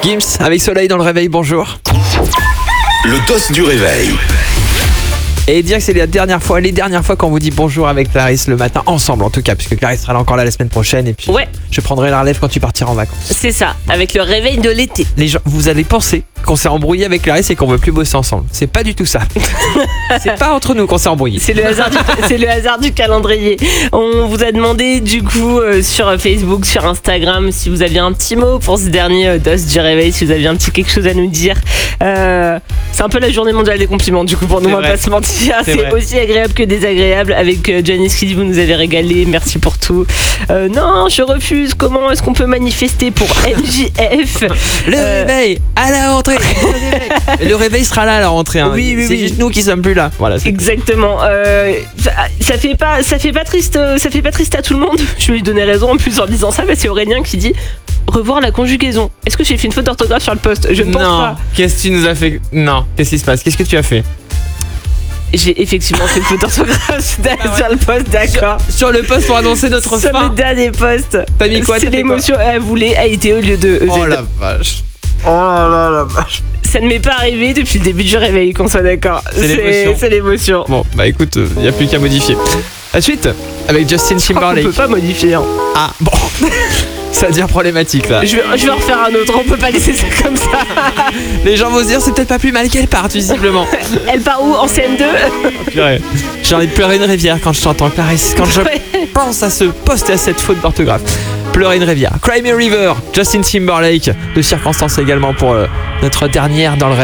Gims avec Soleil dans le réveil, bonjour. Le dos du réveil. Et dire que c'est les dernières fois qu'on vous dit bonjour avec Clarisse le matin, ensemble en tout cas, puisque Clarisse sera là encore là la semaine prochaine et puis Ouais. je prendrai la relève quand tu partiras en vacances. C'est ça, avec le réveil de l'été. Les gens, vous allez penser qu'on s'est embrouillé avec Clarisse et qu'on veut plus bosser ensemble. C'est pas du tout ça. C'est pas entre nous qu'on s'est embrouillé. C'est le hasard du calendrier. On vous a demandé du coup sur Facebook, sur Instagram, si vous aviez un petit mot pour ce dernier dos du réveil, si vous aviez un petit quelque chose à nous dire. C'est un peu la journée mondiale des compliments du coup pour nous, on va pas se mentir. C'est vrai. aussi agréable que désagréable avec Janice qui dit vous nous avez régalé, merci pour tout. Non, je refuse, comment est-ce qu'on peut manifester pour MJF? Le réveil à la rentrée. Le réveil sera là à la rentrée. Hein. Oui, c'est juste nous qui sommes plus là. Voilà. Exactement. Ça fait pas triste à tout le monde. Je lui donnais raison en plus en disant ça, mais c'est Aurélien qui dit revoir la conjugaison. Est-ce que j'ai fait une faute d'orthographe sur le post? Je ne pense pas. Qu'est-ce que tu nous as fait? Non. Qu'est-ce qui se passe? Qu'est-ce que tu as fait? J'ai effectivement fait une faute d'orthographe sur le post, d'accord. Sur le post pour annoncer notre Sur fin. le dernier post. T'as mis quoi? C'est T'as fait l'émotion. Elle voulait a été au lieu de. Oh la vache. Oh là la vache. Ça ne m'est pas arrivé depuis le début du réveil, qu'on soit d'accord. C'est l'émotion. Bon, bah écoute, y a plus qu'à modifier. À suite avec Justin Timberlake. On peut pas modifier. Hein. Ah bon. Ça devient problématique là. Je vais en refaire un autre, on peut pas laisser ça comme ça. Les gens vont se dire c'est peut-être pas plus mal qu'elle parte visiblement. Elle part où? En CM2? Purée. J'ai envie de pleurer une rivière quand je t'entends Clarisse, quand je pense à ce post et à cette faute d'orthographe. Pleurer une rivière. Cry Me a River, Justin Timberlake, de circonstance également pour notre dernière dans le